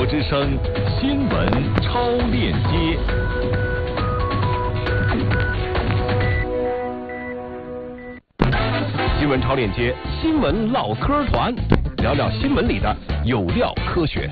国之声新闻超链接。新闻超链接，新闻唠嗑团，聊聊新闻里的有料科学。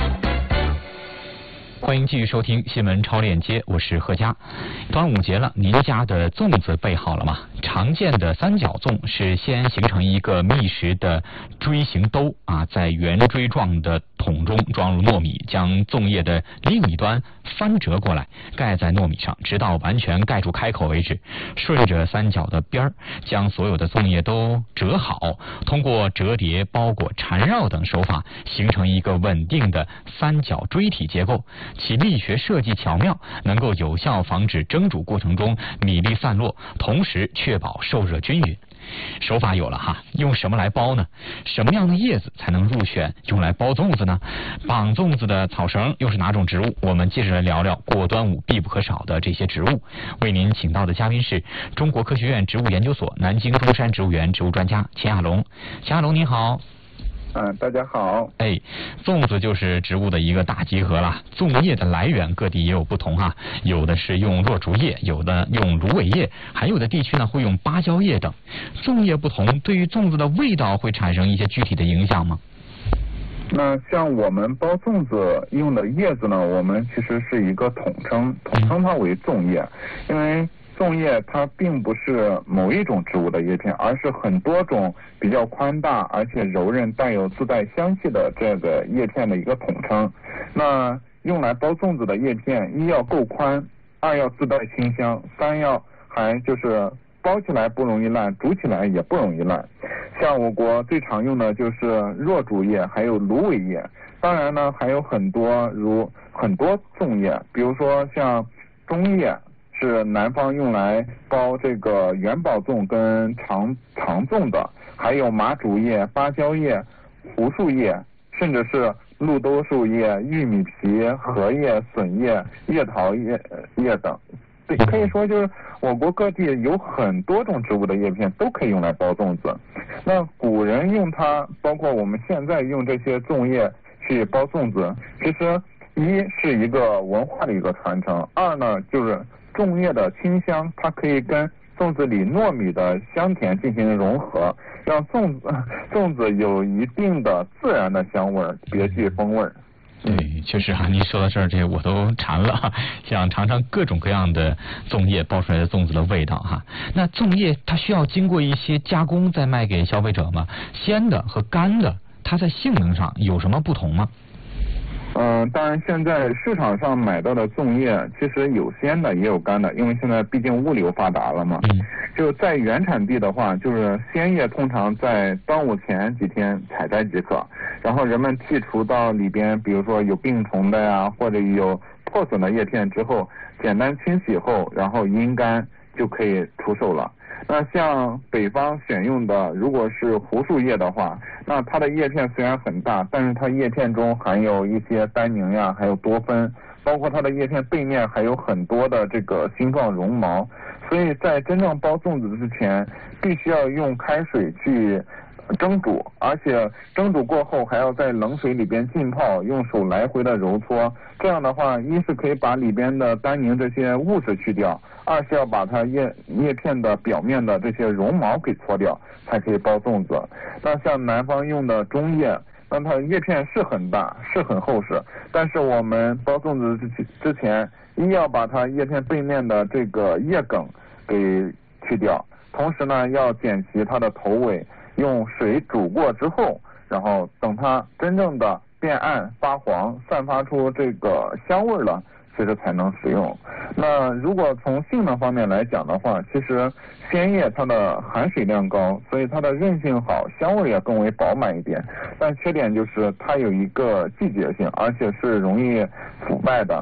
欢迎继续收听新闻超链接，我是何佳。端午节了，您家的粽子备好了吗？常见的三角粽是先形成一个密实的锥形兜在圆锥状的桶中装入糯米，将粽叶的另一端翻折过来，盖在糯米上，直到完全盖住开口为止。顺着三角的边儿，将所有的粽叶都折好，通过折叠、包裹、缠绕等手法，形成一个稳定的三角锥体结构。其力学设计巧妙，能够有效防止蒸煮过程中米粒散落，同时确保受热均匀。手法有了哈，用什么来包呢？什么样的叶子才能入选用来包粽子呢？绑粽子的草绳又是哪种植物？我们接着来聊聊过端午必不可少的这些植物。为您请到的嘉宾是中国科学院植物研究所南京中山植物园植物专家钱亚龙。钱亚龙您好。 大家好。 粽子就是植物的一个大集合了。粽叶的来源各地也有不同有的是用落竹叶，有的用芦苇叶，还有的地区呢会用芭蕉叶等。粽叶不同，对于粽子的味道会产生一些具体的影响吗？ 那像我们包粽子用的叶子呢，我们其实是一个统称它为粽叶，因为粽叶它并不是某一种植物的叶片，而是很多种比较宽大而且柔韧、带有自带香气的这个叶片的一个统称。那用来包粽子的叶片，一要够宽，二要自带清香，三要还就是包起来不容易烂，煮起来也不容易烂。像我国最常用的就是弱竹叶，还有芦苇叶。当然呢，还有很多粽叶，比如说像中叶，是南方用来包这个元宝粽跟长粽的，还有麻竹叶、芭蕉叶、胡树叶，甚至是绿豆树叶、玉米皮、荷叶、笋叶、叶桃叶等。对，可以说就是我国各地有很多种植物的叶片都可以用来包粽子。那古人用它，包括我们现在用这些粽叶去包粽子，其实一是一个文化的一个传承，二呢就是粽叶的清香，它可以跟粽子里糯米的香甜进行融合，让粽子有一定的自然的香味，别具风味。 对，确实您说到这儿，这我都馋了，想尝尝各种各样的粽叶包出来的粽子的味道那粽叶它需要经过一些加工再卖给消费者吗？鲜的和干的，它在性能上有什么不同吗？ 当然现在市场上买到的粽叶其实有鲜的也有干的，因为现在毕竟物流发达了嘛。就在原产地的话，就是鲜叶通常在端午前几天采摘即可，然后人们剔除到里边比如说有病虫的呀，或者有破损的叶片之后，简单清洗后，然后阴干就可以出售了。那像北方选用的，如果是胡树叶的话，那它的叶片虽然很大，但是它叶片中含有一些单宁呀，还有多酚，包括它的叶片背面还有很多的这个星状绒毛，所以在真正包粽子之前，必须要用开水去蒸煮，而且蒸煮过后还要在冷水里边浸泡，用手来回的揉搓。这样的话，一是可以把里边的单宁这些物质去掉，二是要把它叶片的表面的这些绒毛给搓掉，才可以包粽子。那像南方用的中叶，那它叶片是很大，是很厚实，但是我们包粽子之前，一要把它叶片背面的这个叶梗给去掉，同时呢要剪齐它的头尾，用水煮过之后，然后等它真正的变暗发黄，散发出这个香味了，其实才能食用。那如果从性能方面来讲的话，其实鲜叶它的含水量高，所以它的韧性好，香味也更为饱满一点。但缺点就是它有一个季节性，而且是容易腐败的。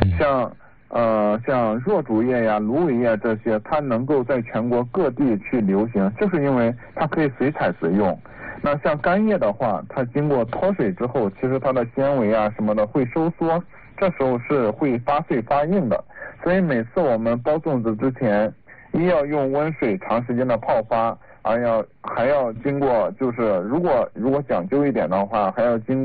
像弱竹叶呀、芦苇叶这些，它能够在全国各地去流行，就是因为它可以随采随用。那像干叶的话，它经过脱水之后，其实它的纤维啊什么的会收缩，这时候是会发脆发硬的。所以每次我们包粽子之前，一要用温水长时间的泡发，还要经过，就是如果讲究一点的话，还要经